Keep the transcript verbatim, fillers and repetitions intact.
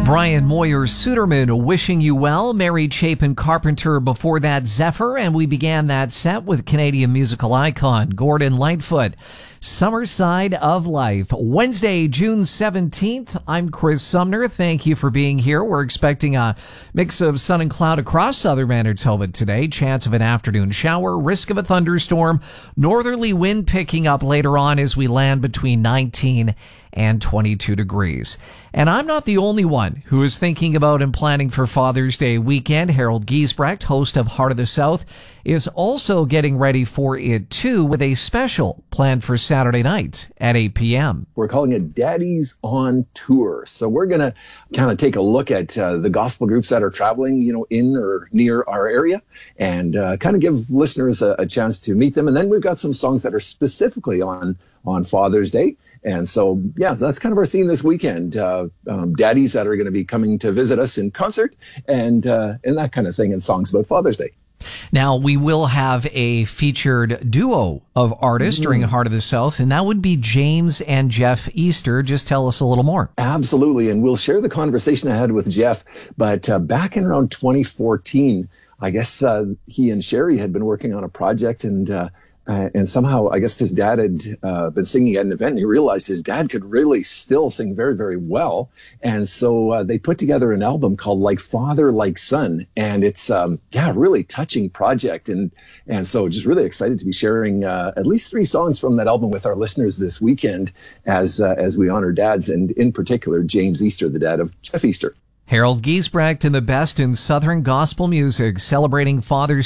Brian Moyer Suderman wishing you well. Mary Chapin Carpenter before that, Zephyr. And we began that set with Canadian musical icon Gordon Lightfoot. Summer Side of Life. Wednesday, June seventeenth. I'm Chris Sumner. Thank you for being here. We're expecting a mix of sun and cloud across southern Manitoba today. Chance of an afternoon shower. Risk of a thunderstorm. Northerly wind picking up later on as we land between nineteen and twenty-two degrees. And I'm not the only one who is thinking about and planning for Father's Day weekend. Harold Giesbrecht, host of Heart of the South, is also getting ready for it too with a special planned for Saturday night at eight p.m. We're calling it Daddies on Tour. So we're going to kind of take a look at uh, the gospel groups that are traveling, you know, in or near our area and uh, kind of give listeners a, a chance to meet them. And then we've got some songs that are specifically on, on Father's Day. And so, yeah, that's kind of our theme this weekend. Uh, um, daddies that are going to be coming to visit us in concert and uh, and that kind of thing, and songs about Father's Day. Now, we will have a featured duo of artists mm-hmm. during Heart of the South, and that would be James and Jeff Easter. Just tell us a little more. Absolutely, and we'll share the conversation I had with Jeff. But uh, back in around twenty fourteen, I guess uh, he and Sherry had been working on a project, and uh, Uh, and somehow, I guess his dad had uh, been singing at an event, and he realized his dad could really still sing very, very well. And so uh, they put together an album called Like Father, Like Son. And it's, um, yeah, a really touching project. And and so just really excited to be sharing uh, at least three songs from that album with our listeners this weekend as, uh, as we honor dads, and in particular, James Easter, the dad of Jeff Easter. Harold Giesbrecht and the best in Southern gospel music, celebrating Father's